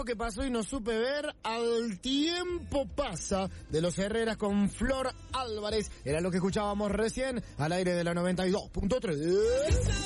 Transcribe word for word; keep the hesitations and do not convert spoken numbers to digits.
tiempo que pasó y no supe ver, al tiempo pasa, de los Herreras con Flor Álvarez. Era lo que escuchábamos recién al aire de la noventa y dos punto tres.